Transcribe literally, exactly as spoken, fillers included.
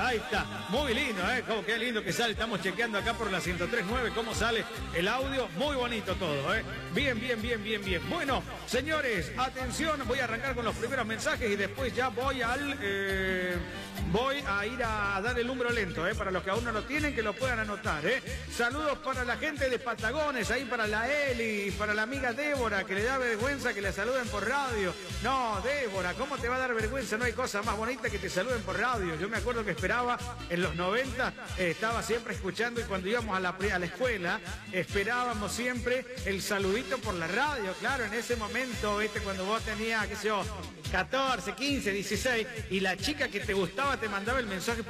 ahí está. Muy lindo, ¿eh? Oh, qué lindo que sale. Estamos chequeando acá por la ciento tres punto nueve cómo sale el audio. Muy bonito todo, ¿eh? Bien, bien, bien, bien, bien. Bueno, señores, atención. Voy a arrancar con los primeros mensajes y después ya voy al... Eh, voy a ir a dar el número lento, ¿eh? Para los que aún no lo tienen, que lo puedan anotar, ¿eh? Saludos para la gente de Patagones, ahí para la Eli, para la amiga Débora, que le da vergüenza que le saluden por radio. No, Débora, ¿cómo te va a dar vergüenza? No hay cosa más bonita que te saluden por radio. Yo me acuerdo que esperaba en los noventa, eh, estaba siempre escuchando y cuando íbamos a la, a la escuela, esperábamos siempre el saludito por la radio. Claro, en ese momento, ¿viste? Cuando vos tenías, qué sé yo, catorce, quince, dieciséis, y la chica que te gustaba te mandaba el mensaje